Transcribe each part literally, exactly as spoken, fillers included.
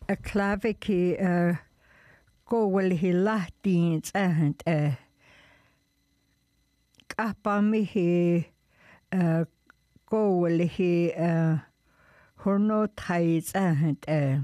a claviki uh, kowel hi lahtins ähnt uh, kapamihi uh, kowel hi uh, hornotais ähnt uh,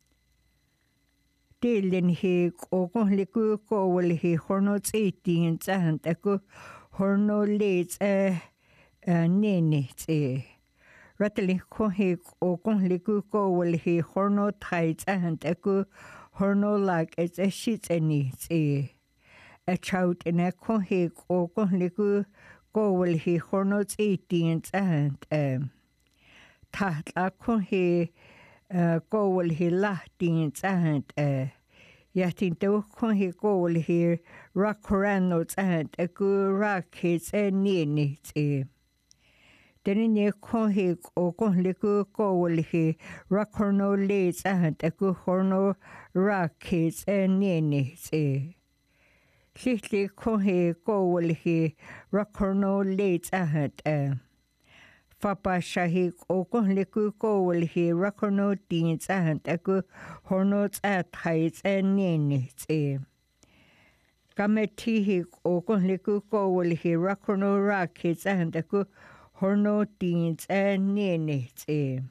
Tillin hi kokon liku kowel hi hornotsitins ähnt aku hornolits uh, uh, nenits uh. Ratali kohi kokon liku kowel hi hornotais ähnt aku hornolag it's a shit enits uh. A chout in a kohi kokon liku kowel hi hornotsitins ähnt uh. Tahtla kohi uh, kowel hi lahtins ähnt uh. Jätin tuohon hi kowel hi rakrannot ähnt aku rakhits en nienits uh. Tenin ye kohi kokon liku kowel hi rakorno leits ähnt aku horno rakhits en nienits uh. Sihli kohi kowel hi rakorno leits ähnt uh. Fapashahi kokon liku kowel hi rakorno tins ähnt aku hornots äthais en nienits uh. Kametihi kokon liku kowel hi rakorno rakhits ähnt aku horno tins en nienits uh.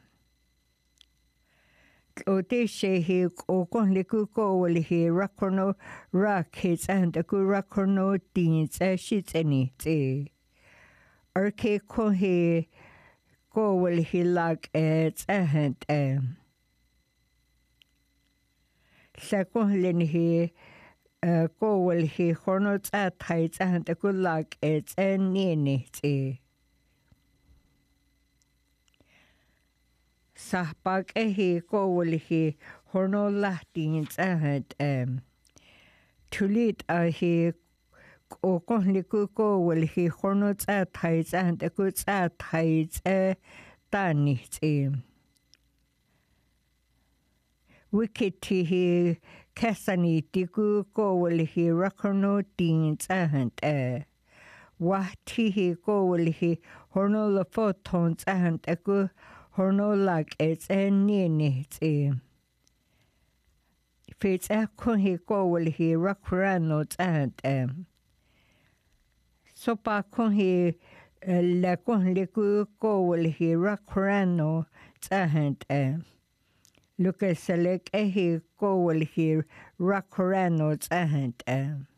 Odeshehi kokon liku kowel hi rakorno rakhits ähnt aku rakorno tins uh, shits enits uh. Arke kohi kowel hi lag ets ähnt uh. Sakohlin hi uh, kowel hi hornots äthais ähnt aku lag ets en nienits uh. Sahpag ehi kowel hi horno lahtins ähnt um. Tulit ahi kokon liku kowel hi hornots äthais ähnt aku äthais uh, tanits uh. Wikiti hi kesani tiku kowel hi rakorno tins ähnt uh. Wahti hi kowel hi horno lafotons ähnt aku horno lag ets en nienits uh. Fits akon hi kowel hi rakrannot ähnt uh. Sopa kon hi uh, lakon liku kowel hi rakranno ähnt uh. Lukeselek ehi kowel hi rakrannot ähnt uh.